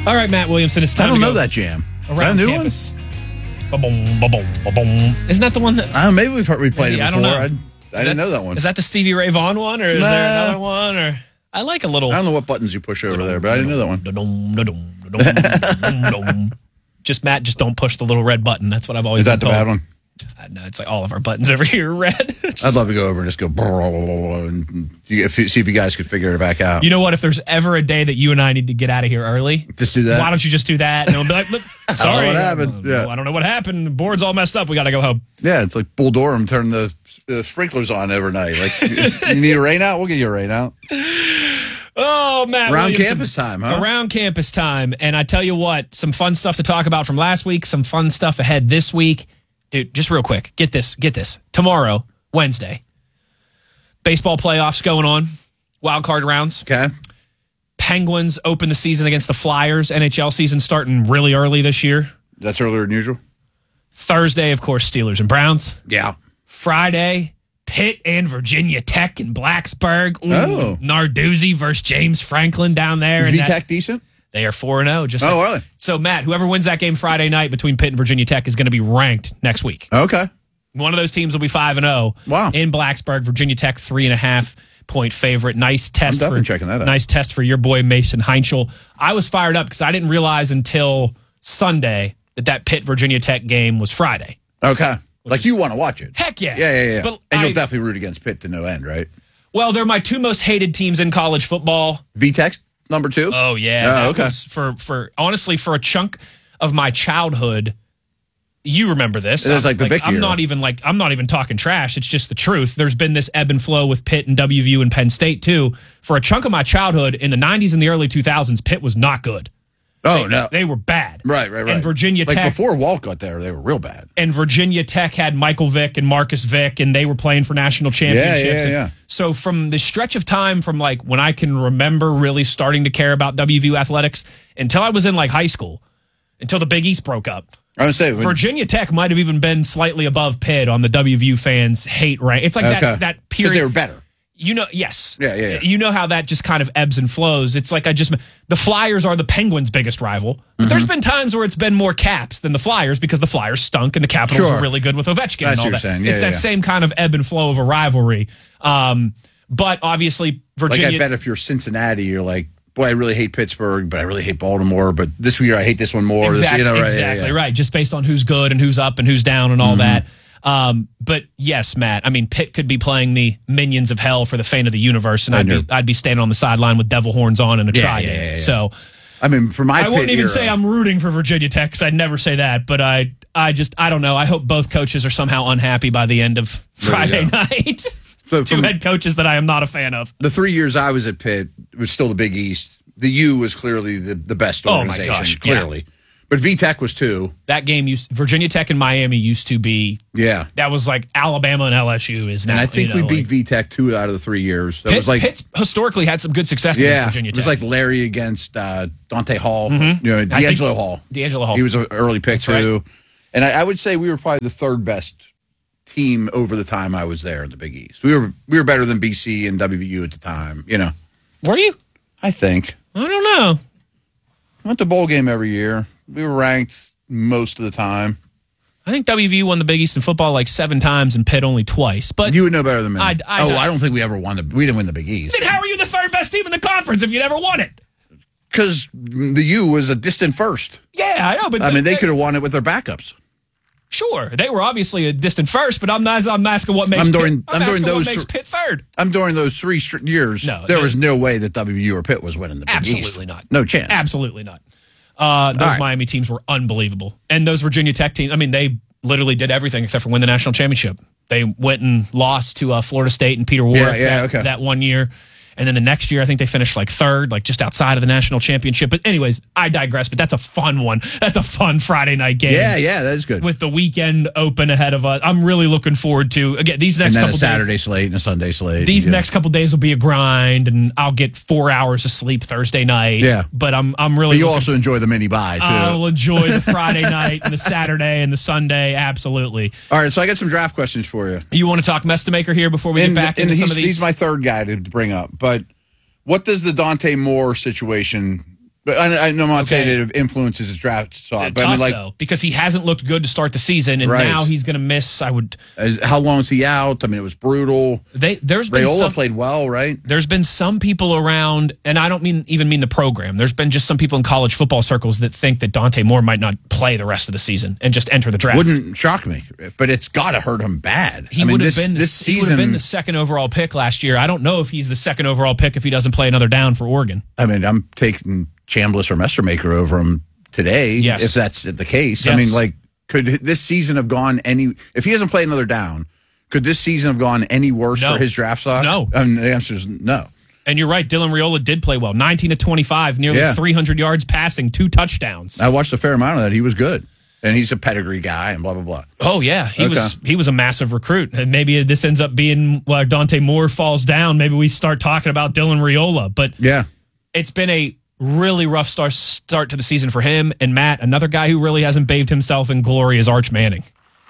All right, Matt Williamson, it's time I don't to know go that jam. around Is that a new campus. Ba-boom, ba-boom, ba-boom. Isn't that the one that... one? Maybe we played Maybe, it before. I don't know. I didn't know that one. Is that the Stevie Ray Vaughan one, or is Nah. there another one? Or I like a little... I don't know what buttons you push over there, but I didn't know that one. Just, Matt, just don't push the little red button. That's what I've always Is that the been told. bad one? No, it's like all of our buttons over here are red. I'd love to go over and just go and see if you guys could figure it back out. You know what? If there's ever a day that you and I need to get out of here early, Just do that. why don't you just do that? And we'll be like, look, sorry. what happened. Yeah. I don't know what happened. The board's all messed up. We got to go home. Yeah, it's like Bull Durham turning the sprinklers on overnight. Like, you need a rain out? We'll get you a rain out. Oh, Matt Around Williamson. campus time, huh? Around campus time. And I tell you what, some fun stuff to talk about from last week, some fun stuff ahead this week. Dude, just real quick, get this. Tomorrow, Wednesday, baseball playoffs going on, wild card rounds. Okay. Penguins open the season against the Flyers. NHL season starting really early this year. That's earlier than usual? Thursday, of course, Steelers and Browns. Yeah. Friday, Pitt and Virginia Tech in Blacksburg. Ooh, Oh. Narduzzi versus James Franklin down there. Is And VTech decent? they are 4-0. Just Oh, like- really? So, Matt, whoever wins that game Friday night between Pitt and Virginia Tech is going to be ranked next week. Okay. One of those teams will be 5-0. Wow. In Blacksburg, Virginia Tech, 3.5-point favorite. Nice test. I'm definitely checking that out. Nice test for your boy Mason Heinschel. I was fired up because I didn't realize until Sunday that Pitt Virginia Tech game was Friday. Okay. Like is- you want to watch it. Heck yeah. Yeah. But And I- you'll definitely root against Pitt to no end, right? Well, they're my two most hated teams in college football. VTech number 2? Oh yeah. Oh, That okay. was for honestly, for a chunk of my childhood. You remember this. It was like the Vic I'm era. not even talking trash. It's just the truth. There's been this ebb and flow with Pitt and WVU and Penn State too. For a chunk of my childhood in the 90s and the early 2000s, Pitt was not good. Oh, no. They were bad. Right. And Virginia like Tech before Walt got there, they were real bad. and Virginia Tech had Michael Vick and Marcus Vick, and they were playing for national championships. Yeah. And so from the stretch of time from like when I can remember really starting to care about WVU athletics until I was in like high school, until the Big East broke up. I would say Virginia Tech might have even been slightly above Pitt on the WVU fans' hate rank. It's like that because period. they were better. You know, yes. Yeah. You know how that just kind of ebbs and flows. It's like the Flyers are the Penguins' biggest rival. But there's been times where it's been more Caps than the Flyers because the Flyers stunk and the Capitals Sure. are really good with Ovechkin I and see all what that. you're saying. It's that same kind of ebb and flow of a rivalry. But obviously, Virginia. Like I bet if you're Cincinnati, you're like, boy, I really hate Pittsburgh, but I really hate Baltimore. But this year I hate this one more. Exactly, Right? exactly Yeah. right. Just based on who's good and who's up and who's down and all that. But yes, Matt. I mean, Pitt could be playing the Minions of Hell for the Fate of the Universe, and I'd be standing on the sideline with devil horns on and a trident. So I mean, for my I wouldn't Pitt even era, say I'm rooting for Virginia Tech because I'd never say that. But I don't know. I hope both coaches are somehow unhappy by the end of Friday night. So Two from head coaches that I am not a fan of. the 3 years I was at Pitt, it was still the Big East. The U was clearly the best Oh, my organization, gosh, clearly. But VTech was 2. That game Virginia Tech and Miami used to be. Yeah. That was like Alabama and LSU is now. And I think we beat VTech 2 out of the 3 years. That was like Pitt historically had some good success against Virginia it Tech. was like Larry against Dante Hall, think D'Angelo Hall. D'Angelo Hall. He was an early pick That's too. right. And I would say we were probably the third best team over the time I was there in the Big East. We were better than BC and WVU at the time, Were you? I think. I don't know. Went to bowl game every year. We were ranked most of the time. I think WVU won the Big East in football like 7 times and Pitt only twice. But You would know better than me. I don't think we ever won we didn't win the Big East. then how are you the third best team in the conference if you never won it? Because the U was a distant first. Yeah, I know. But I mean, they could have won it with their backups. Sure, they were obviously a distant first, but I'm asking what makes during what those makes Pitt third. During those 3 years, there was no way that WVU or Pitt was winning the Big East. Absolutely not. No chance. Absolutely not. Those Miami teams were unbelievable. And those Virginia Tech teams, I mean, they literally did everything except for win the national championship. They went and lost to Florida State and Peter Warwick that 1 year. And then the next year, I think they finished like third, like just outside of the national championship. But anyways, I digress. But that's a fun one. That's a fun Friday night game. Yeah, that is good. With the weekend open ahead of us. I'm really looking forward to, again, these next couple a days. Saturday slate and a Sunday slate. These next couple days will be a grind, and I'll get 4 hours of sleep Thursday night. Yeah. But I'm really But you also enjoy the mini bye, too. I'll enjoy the Friday night and the Saturday and the Sunday. Absolutely. All right, so I got some draft questions for you. You want to talk Mestamaker here before we get back into some of these? He's my third guy to bring up, but what does the Dante Moore situation But I'm not saying it influences his draft stock. But I mean, like, though, because he hasn't looked good to start the season, and now he's going to miss. How long is he out? I mean, it was brutal. Raiola played well, right? There's been some people around, and I don't even mean the program. There's been just some people in college football circles that think that Dante Moore might not play the rest of the season and just enter the draft. Wouldn't shock me, but it's got to hurt him bad. He would have been the second overall pick last year. I don't know if he's the second overall pick if he doesn't play another down for Oregon. I mean, I'm taking Chambliss or Mestermaker over him today, if that's the case. Yes. I mean, like, could this season have gone if he hasn't played another down, could this season have gone any worse for his draft stock? No. The answer is no. And you're right, Dylan Raiola did play well. 19 to 25, nearly 300 yards passing, 2 touchdowns. I watched a fair amount of that. He was good. And he's a pedigree guy and blah, blah, blah. Oh, yeah. He was a massive recruit. And maybe this ends up being where Dante Moore falls down. Maybe we start talking about Dylan Raiola. But it's been a really rough start to the season for him. And Matt, another guy who really hasn't bathed himself in glory is Arch Manning.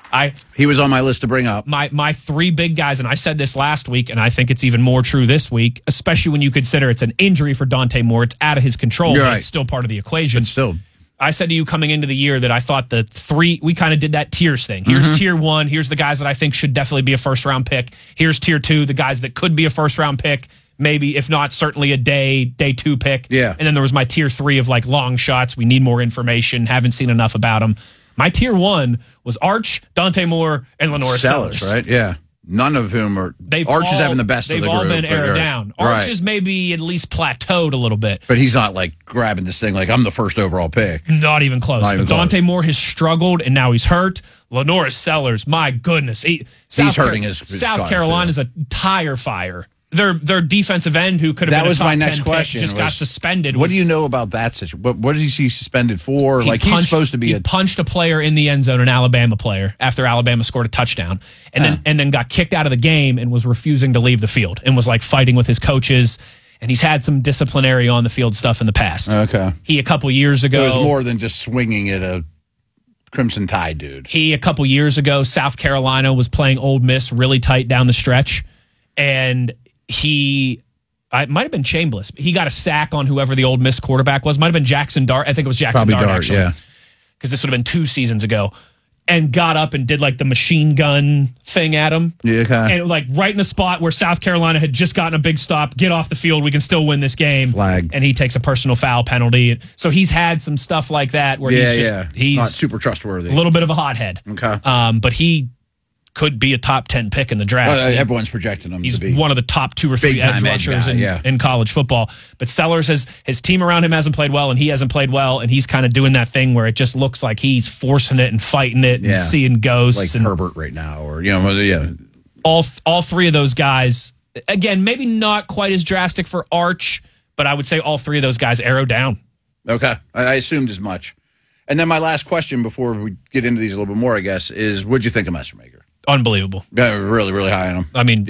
He was on my list to bring up. My 3 big guys, and I said this last week, and I think it's even more true this week, especially when you consider it's an injury for Dante Moore. It's out of his control, but it's still part of the equation. But still. I said to you coming into the year that I thought the 3, we kind of did that tiers thing. Here's tier 1. Here's the guys that I think should definitely be a first-round pick. Here's tier 2, the guys that could be a first-round pick. Maybe, if not, certainly a day 2 pick. Yeah. And then there was my tier 3 of like long shots. We need more information. Haven't seen enough about them. My tier 1 was Arch, Dante Moore, and LaNorris Sellers. Right? Yeah. None of whom are. Arch is having the best of the group. They've all been aired down. Arch is maybe at least plateaued a little bit. But he's not like grabbing this thing like I'm the first overall pick. Not even close. But Dante Moore has struggled, and now he's hurt. LaNorris Sellers, my goodness. He's hurting his South Carolina's a tire fire. Their defensive end, who could have been a top 10 pick, just got suspended. What do you know about that situation? What is he suspended for? He's supposed to be. He punched a player in the end zone, an Alabama player, after Alabama scored a touchdown, and then got kicked out of the game and was refusing to leave the field and was like fighting with his coaches. And he's had some disciplinary on the field stuff in the past. Okay, he a couple years ago. It was more than just swinging at a Crimson Tide dude. He a couple years ago, South Carolina was playing Ole Miss really tight down the stretch, and it might have been Chambliss. He got a sack on whoever the Ole Miss quarterback was. Might have been Jackson Dart. I think it was Jackson Dart, actually. Yeah. Because this would have been 2 seasons ago. And got up and did like the machine gun thing at him. Yeah, okay. And like right in a spot where South Carolina had just gotten a big stop. Get off the field. We can still win this game. Flag. And he takes a personal foul penalty. So he's had some stuff like that where he's not super trustworthy. A little bit of a hothead. Okay. But he could be a top 10 pick in the draft. Everyone's projecting him to be. He's one of the top 2 or 3 edge rushers in college football. But Sellers, his team around him hasn't played well, and he hasn't played well, and he's kind of doing that thing where it just looks like he's forcing it and fighting it and seeing ghosts. Like and Herbert right now, or all 3 of those guys, again, maybe not quite as drastic for Arch, but I would say all 3 of those guys arrow down. Okay. I assumed as much. And then my last question before we get into these a little bit more, I guess, is what'd you think of Mestermaker? Unbelievable. Yeah, really, really high on him. I mean,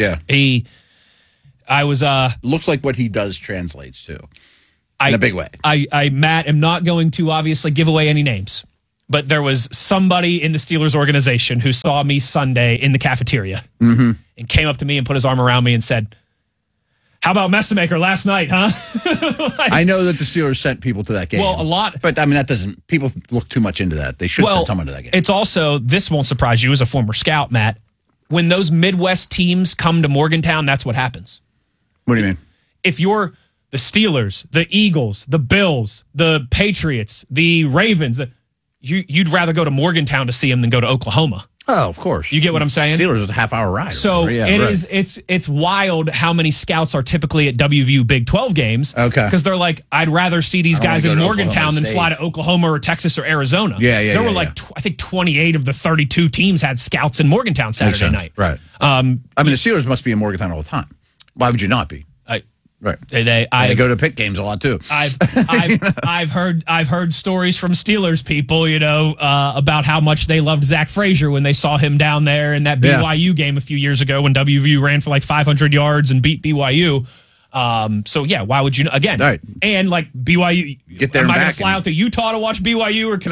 I was looks like what he does translates to in a big way. I Matt, am not going to obviously give away any names, but there was somebody in the Steelers organization who saw me Sunday in the cafeteria and came up to me and put his arm around me and said, "How about Mestermaker last night, huh?" I know that the Steelers sent people to that game. Well, a lot. But, I mean, that doesn't – people look too much into that. They should send someone to that game. It's also – this won't surprise you as a former scout, Matt. When those Midwest teams come to Morgantown, that's what happens. What do you mean? If you're the Steelers, the Eagles, the Bills, the Patriots, the Ravens, you'd rather go to Morgantown to see them than go to Oklahoma. Oh, of course. You get what I'm saying? Steelers is a half-hour ride. So it's wild how many scouts are typically at WVU Big 12 games. Okay. Because they're like, I'd rather see these guys in Morgantown than fly to Oklahoma or Texas or Arizona. There were I think 28 of the 32 teams had scouts in Morgantown Saturday night. Right. I mean, the Steelers must be in Morgantown all the time. Why would you not be? Right. I go to Pitt games a lot too. I've heard stories from Steelers people, about how much they loved Zach Frazier when they saw him down there in that BYU game a few years ago when WVU ran for like 500 yards and beat BYU. Why would you again? Right. And like BYU, get there. Am I going to fly out to Utah to watch BYU, or can I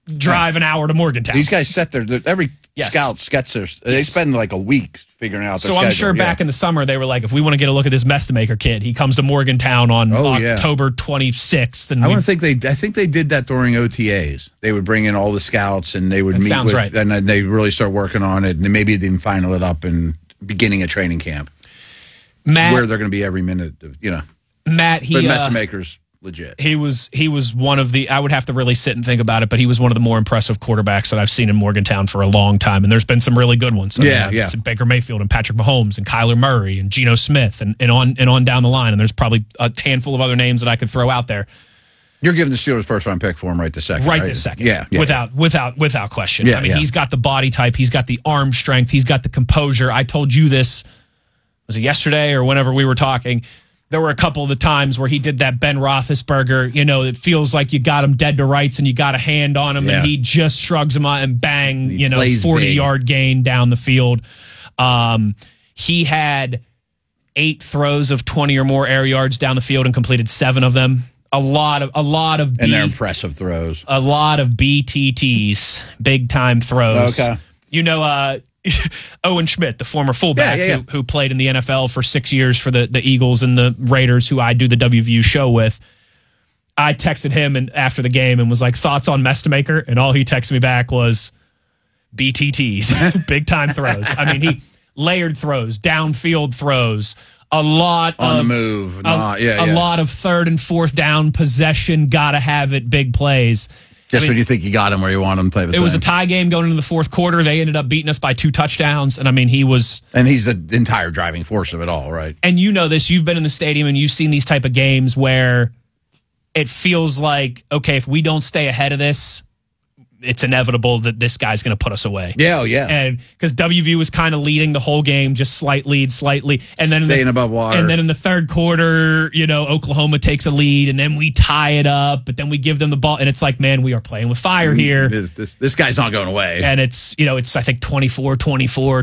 drive an hour to Morgantown. These guys set every scout gets their. They spend like a week figuring out. So I'm sure back in the summer they were like, if we want to get a look at this Mestemaker kid, he comes to Morgantown on October 26th. And I think they did that during OTAs. They would bring in all the scouts and they would meet with, right. And they really start working on it. And maybe they even final it up in beginning of training camp, Matt, where they're going to be every minute. Matt, but Mestemaker's legit. He was one of the, I would have to really sit and think about it, but he was one of the more impressive quarterbacks that I've seen in Morgantown for a long time. And there's been some really good ones. It's Baker Mayfield and Patrick Mahomes and Kyler Murray and Geno Smith and on down the line. And there's probably a handful of other names that I could throw out there. You're giving the Steelers first round pick for him right this second. Right this second. Yeah. Without question. I mean, he's got the body type, he's got the arm strength, he's got the composure. I told you this, was it yesterday or whenever we were talking? There were a couple of the times where he did that Ben Roethlisberger, it feels like you got him dead to rights and you got a hand on him and he just shrugs him out and bang, 40-yard gain down the field. He had 8 throws of 20 or more air yards down the field and completed 7 of them. A lot of and they're impressive throws. A lot of BTTs, big time throws. Okay. Owen Schmidt, the former fullback who played in the NFL for 6 years for the Eagles and the Raiders, who I do the WVU show with. I texted him after the game and was like, thoughts on Mestemaker? And all he texted me back was BTTs, big time throws. I mean, he layered throws, downfield throws, a lot on the move, a lot of 3rd and 4th down possession, gotta have it, big plays. Just when you think you got him where you want him, type of thing. It was a tie game going into the 4th quarter. They ended up beating us by 2 touchdowns. And I mean, he's the entire driving force of it all, right? And you know this, you've been in the stadium and you've seen these type of games where it feels like, okay, if we don't stay ahead of this, it's inevitable that this guy's going to put us away. Yeah, yeah. And because WVU was kind of leading the whole game, just slight lead, and then staying above water. And then in the 3rd quarter, Oklahoma takes a lead, and then we tie it up, but then we give them the ball, and it's like, man, we are playing with fire here. This guy's not going away. And it's I think 24-24,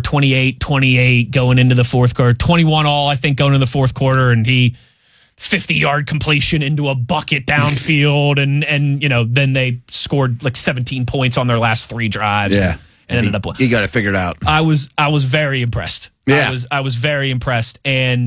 28-28 going into the 4th quarter, 21 all, I think, going into the 4th quarter, and he 50-yard completion into a bucket downfield, and then they scored like 17 points on their last 3 drives. Yeah, and ended up. He got it figured out. I was very impressed. Yeah, I was very impressed, and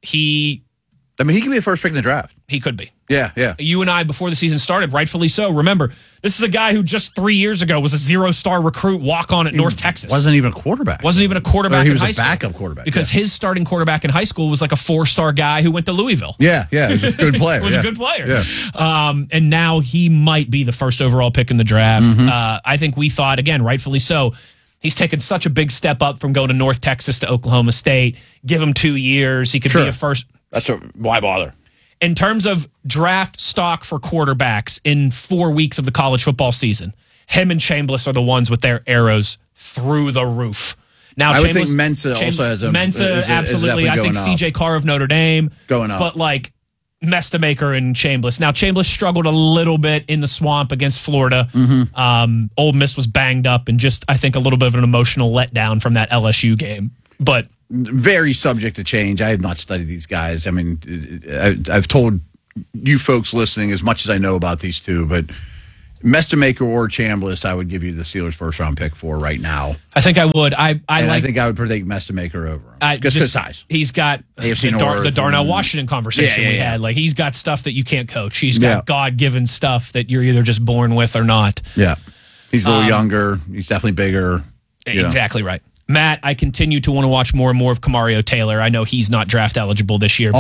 he can be the first pick in the draft. He could be. Yeah, yeah. You and I, before the season started, rightfully so. Remember, this is a guy who just 3 years ago was a 0-star recruit walk-on at North Texas. Wasn't even a quarterback. Wasn't even a quarterback in high school. He was a backup quarterback. Because his starting quarterback in high school was like a 4-star guy who went to Louisville. Yeah, yeah. He was a good player. Was a good player. Yeah. And now he might be the first overall pick in the draft. I think we thought, again, rightfully so, he's taken such a big step up from going to North Texas to Oklahoma State. Give him 2 years. He could be a first. Why bother? In terms of draft stock for quarterbacks in 4 weeks of the college football season, him and Chambliss are the ones with their arrows through the roof. Now, I would think Mensa also has a Mensa, absolutely. I think CJ Carr of Notre Dame going up, but like Mestemaker and Chambliss. Now, Chambliss struggled a little bit in the swamp against Florida. Ole Miss was banged up and just, I think, a little bit of an emotional letdown from that LSU game. But very subject to change. I have not studied these guys. I mean, I've told you folks listening as much as I know about these two, but Mestemaker or Chambliss, I would give you the Steelers' first-round pick for right now. I think I would. I think I would predict Mestemaker over him. Just because size. He's got the Darnell Washington conversation we had. Like, he's got stuff that you can't coach. He's got God-given stuff that you're either just born with or not. Yeah. He's a little younger. He's definitely bigger. Exactly right. Matt, I continue to want to watch more and more of Kamario Taylor. I know he's not draft eligible this year.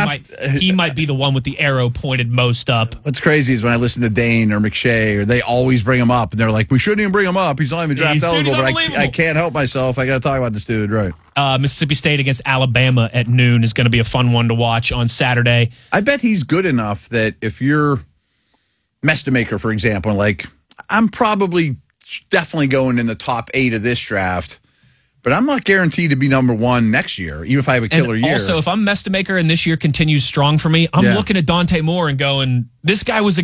He might be the one with the arrow pointed most up. What's crazy is when I listen to Dane or McShay, or they always bring him up, and they're like, we shouldn't even bring him up. He's not even draft eligible, but I can't help myself. I got to talk about this dude, right? Mississippi State against Alabama at noon is going to be a fun one to watch on Saturday. I bet he's good enough that if you're Mestemaker, for example, like, I'm definitely going in the top 8 of this draft. But I'm not guaranteed to be number 1 next year, even if I have a killer year. Also, if I'm Mestemaker and this year continues strong for me, I'm looking at Dante Moore and going, this guy was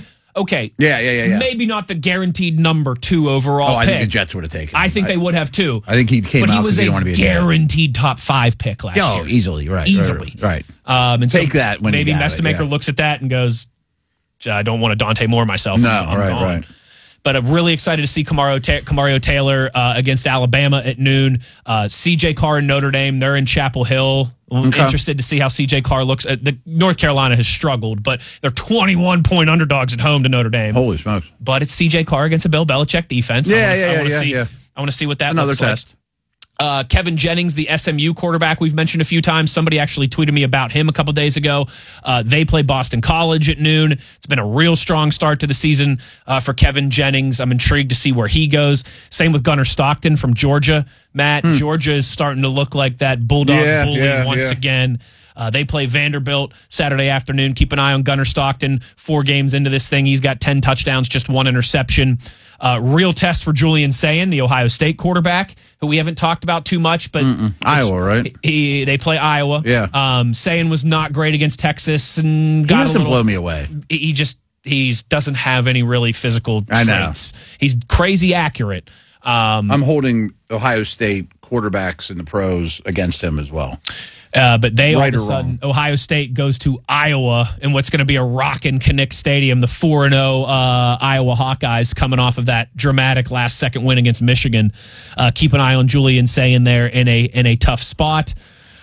okay. Yeah. Maybe not the guaranteed number 2 overall I pick. think the Jets would have taken him. I think they would have too. I think he came out because he didn't want to be a guaranteed top 5 pick last year. Easily, right. Easily. Right. And take that when maybe Mestemaker looks at that and goes, I don't want a Dante Moore myself. No, right. But I'm really excited to see Kamario Taylor against Alabama at noon. C.J. Carr and Notre Dame, they're in Chapel Hill. Interested to see how C.J. Carr looks. North Carolina has struggled, but they're 21-point underdogs at home to Notre Dame. Holy smokes. But it's C.J. Carr against a Bill Belichick defense. I want to see what that Another looks test. Like. Kevin Jennings, the SMU quarterback we've mentioned a few times. Somebody actually tweeted me about him a couple days ago. They play Boston College at noon. It's been a real strong start to the season for Kevin Jennings. I'm intrigued to see where he goes. Same with Gunnar Stockton from Georgia. Matt, Georgia is starting to look like that Bulldog bully once again. They play Vanderbilt Saturday afternoon. Keep an eye on Gunnar Stockton. 4 games into this thing, he's got 10 touchdowns, just 1 interception. Real test for Julian Sayin, the Ohio State quarterback, who we haven't talked about too much, but Iowa, right? They play Iowa. Yeah. Sayin was not great against Texas, and he doesn't blow me away. He doesn't have any really physical traits. I know. He's crazy accurate. I'm holding Ohio State quarterbacks in the pros against him as well. But they all of a sudden, Ohio State goes to Iowa in what's going to be a rockin' Kinnick Stadium. The 4-0 Iowa Hawkeyes coming off of that dramatic last-second win against Michigan. Keep an eye on Julian Sayin there in a tough spot.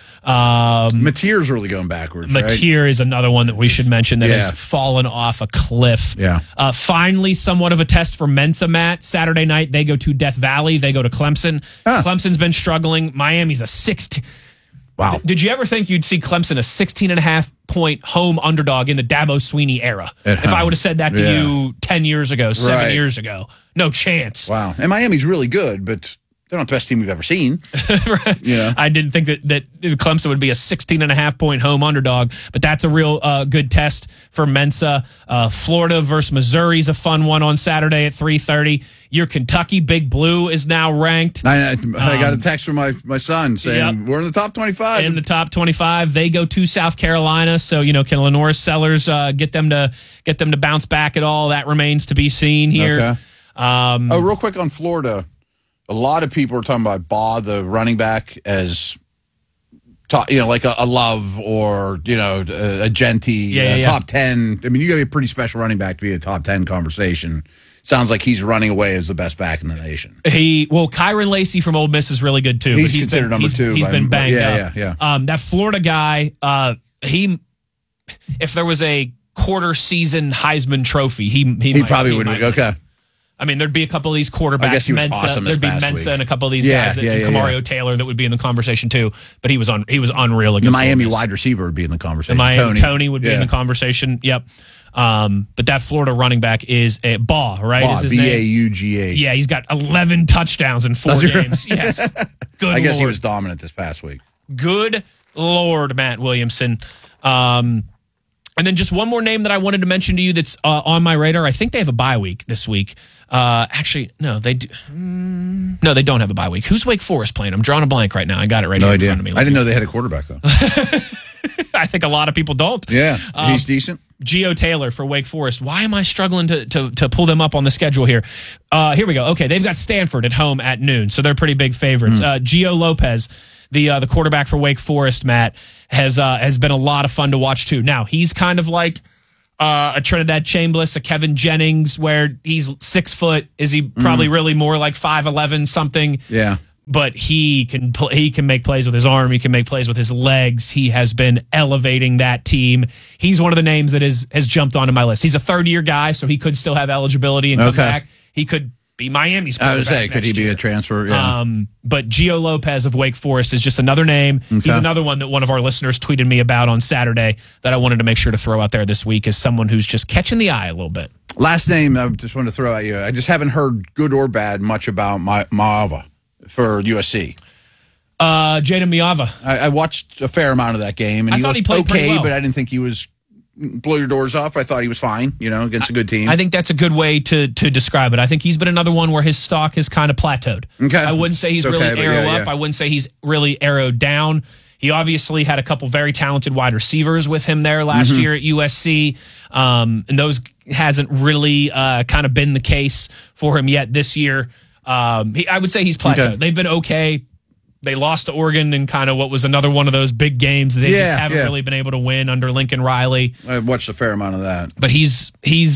Mateer's really going backwards. Mateer is another one that we should mention that has fallen off a cliff. Yeah. Finally, somewhat of a test for Mensa, Matt. Saturday night, they go to Death Valley. They go to Clemson. Clemson's been struggling. Miami's a 16. Wow. Did you ever think you'd see Clemson a 16.5-point home underdog in the Dabo Swinney era? If I would have said that to you 10 years ago, 7 years ago, no chance. Wow. And Miami's really good, but they're not the best team we've ever seen. Right. Yeah. I didn't think that Clemson would be a 16.5-point home underdog, but that's a real good test for Mensa. Florida versus Missouri is a fun one on Saturday at 3:30. Your Kentucky Big Blue is now ranked. I got a text from my son saying we're in the top 25. In the top 25, they go to South Carolina. So can Lenora Sellers get them to bounce back at all? That remains to be seen here. Okay. Real quick on Florida, a lot of people are talking about Baugh, the running back, as like a Love or a Genty, top 10. I mean, you got to be a pretty special running back to be a top 10 conversation. Sounds like he's running away as the best back in the nation. Kyron Lacy from Ole Miss is really good too. He's considered number 2. He's been banged up. Yeah. That Florida guy, if there was a quarter season Heisman Trophy, he probably would. Okay. I mean, there'd be a couple of these quarterbacks. I guess he was awesome this past There'd be Mensa week. and a couple of these guys. Kamario Taylor that would be in the conversation too. But he was unreal against the Miami wide receiver would be in the conversation. Tony would be in the conversation. Yep. But that Florida running back is a Baugh, right? Baugh, B-A-U-G-H. Yeah, he's got 11 touchdowns in 4 games. Yes. Good I guess Lord. he was dominant this past week. Good Lord, Matt Williamson. And then just one more name that I wanted to mention to you that's on my radar. I think they have a bye week this week. Actually, no, they do. No, they don't have a bye week. Who's Wake Forest playing? I'm drawing a blank right now. I got it right here in front of me. I didn't know they had a quarterback, though. I think a lot of people don't. Yeah, he's decent. Gio Taylor for Wake Forest. Why am I struggling to pull them up on the schedule here? Here we go. Okay, they've got Stanford at home at noon, so they're pretty big favorites. Gio Lopez, the quarterback for Wake Forest, Matt, has been a lot of fun to watch too. Now, he's kind of like a Trinidad Chambliss, a Kevin Jennings, where he's 6 foot. Is he probably really more like 5'11" something? Yeah. But he can make plays with his arm. He can make plays with his legs. He has been elevating that team. He's one of the names that has jumped onto my list. He's a third-year guy, so he could still have eligibility and come back. He could be Miami's quarterback. I would say, could he be year. A transfer? Yeah. But Gio Lopez of Wake Forest is just another name. Okay. He's another one that one of our listeners tweeted me about on Saturday that I wanted to make sure to throw out there this week as someone who's just catching the eye a little bit. Last name I just wanted to throw at you. I just haven't heard good or bad much about Maava for USC. Jaden Miava. I watched a fair amount of that game, and I thought he played okay, well. But I didn't think he was blow your doors off. I thought he was fine, against a good team. I think that's a good way to describe it. I think he's been another one where his stock has kind of plateaued. Okay. I wouldn't say he's really arrow up. I wouldn't say he's really arrowed down. He obviously had a couple very talented wide receivers with him there last year at USC, and those hasn't really kind of been the case for him yet this year. I would say he's plateaued. Okay. They've been okay. They lost to Oregon in kind of what was another one of those big games. They just haven't really been able to win under Lincoln Riley. I watched a fair amount of that. But he's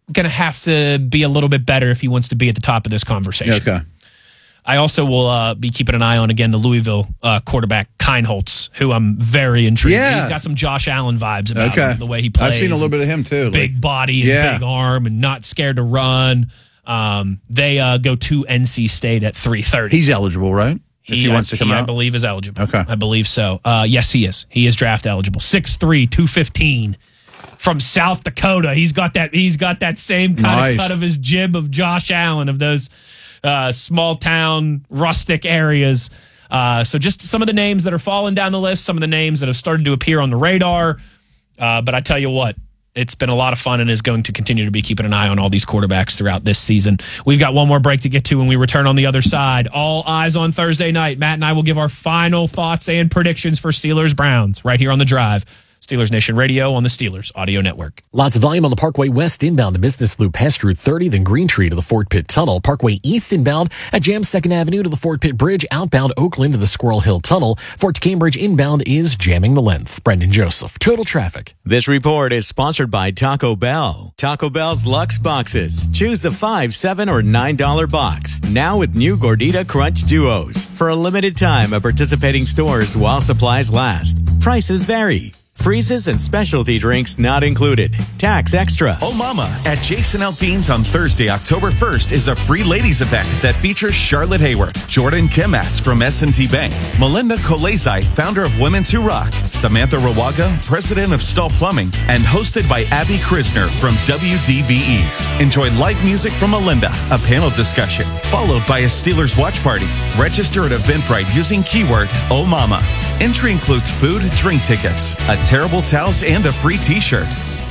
going to have to be a little bit better if he wants to be at the top of this conversation. Okay. I also will be keeping an eye on, again, the Louisville quarterback, Kienholz, who I'm very intrigued. Yeah. He's got some Josh Allen vibes about him, the way he plays. I've seen a little bit of him, too. Big body and big arm and not scared to run. They go to NC State at 3:30. He's eligible, right? If he wants to come out? I believe is eligible. Okay. I believe so. Yes, he is. He is draft eligible. 6'3", 215 from South Dakota. He's got that same kind of cut of his jib of Josh Allen, of those small town, rustic areas. So just some of the names that are falling down the list, some of the names that have started to appear on the radar. But I tell you what, it's been a lot of fun and is going to continue to be keeping an eye on all these quarterbacks throughout this season. We've got one more break to get to when we return on the other side. All eyes on Thursday night. Matt and I will give our final thoughts and predictions for Steelers-Browns right here on The Drive. Steelers Nation Radio on the Steelers Audio Network. Lots of volume on the Parkway West inbound, the business loop past Route 30, then Green Tree to the Fort Pitt Tunnel. Parkway East inbound at Jam 2nd Avenue to the Fort Pitt Bridge. Outbound Oakland to the Squirrel Hill Tunnel. Fort Cambridge inbound is jamming the length. Brendan Joseph, Total Traffic. This report is sponsored by Taco Bell. Taco Bell's Luxe Boxes. Choose the $5, $7, or $9 box. Now with new Gordita Crunch Duos. For a limited time at participating stores while supplies last. Prices vary. Freezes and specialty drinks not included. Tax extra. Oh Mama at Jason Aldean's on Thursday, October 1st is a free ladies event that features Charlotte Hayward, Jordan Kimatz from S&T Bank, Melinda Kolezai, founder of Women's Who Rock, Samantha Rawaga, president of Stahl Plumbing, and hosted by Abby Krisner from WDVE. Enjoy live music from Melinda, a panel discussion, followed by a Steelers watch party. Register at Eventbrite using keyword Oh Mama. Entry includes food, drink tickets, a Terrible Towels, and a free t-shirt.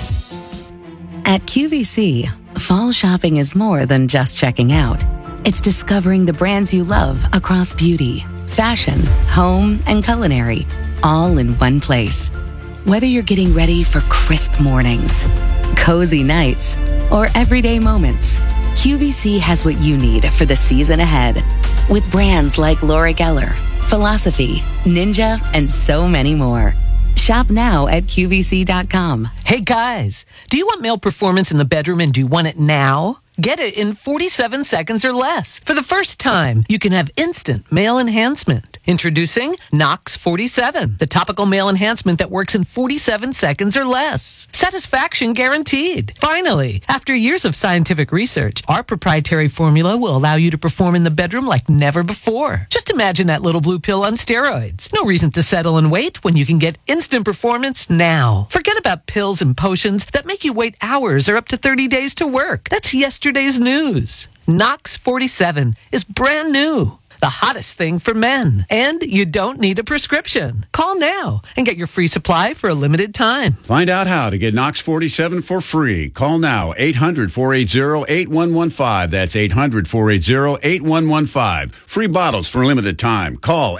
At QVC, fall shopping is more than just checking out. It's discovering the brands you love across beauty, fashion, home, and culinary, all in one place. Whether you're getting ready for crisp mornings, cozy nights, or everyday moments, QVC has what you need for the season ahead. With brands like Laura Geller, Philosophy, Ninja, and so many more. Shop now at QVC.com. Hey guys, do you want male performance in the bedroom and do you want it now? Get it in 47 seconds or less. For the first time, you can have instant male enhancement. Introducing Knox 47, the topical male enhancement that works in 47 seconds or less. Satisfaction guaranteed. Finally, after years of scientific research, our proprietary formula will allow you to perform in the bedroom like never before. Just imagine that little blue pill on steroids. No reason to settle and wait when you can get instant performance now. Forget about pills and potions that make you wait hours or up to 30 days to work. That's yesterday's news. Knox 47 is brand new. The hottest thing for men. And you don't need a prescription. Call now and get your free supply for a limited time. Find out how to get Knox 47 for free. Call now, 800-480-8115. That's 800-480-8115. Free bottles for a limited time. Call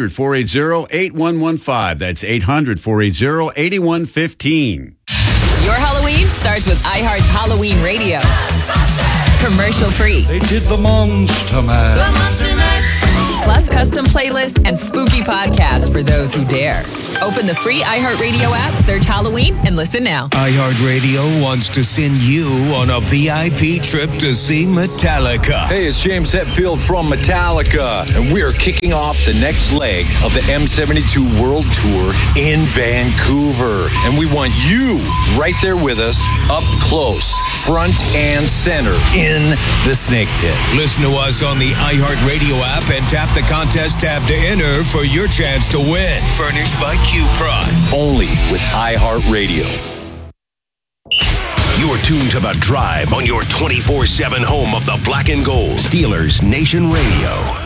800-480-8115. That's 800-480-8115. Your Halloween starts with iHeart's Halloween Radio. Commercial free. They did the Monster Mash. The Monster Mash. Plus custom playlists and spooky podcasts for those who dare. Open the free iHeartRadio app, search Halloween, and listen now. iHeartRadio wants to send you on a VIP trip to see Metallica. Hey, it's James Hetfield from Metallica, and we're kicking off the next leg of the M72 World Tour in Vancouver. And we want you right there with us, up close, front and center, in the Snake Pit. Listen to us on the iHeartRadio app and tap the contest tab to enter for your chance to win. Furnished by Q-Prod. Only with iHeartRadio. You're tuned to The Drive on your 24/7 home of the black and gold. Steelers Nation Radio.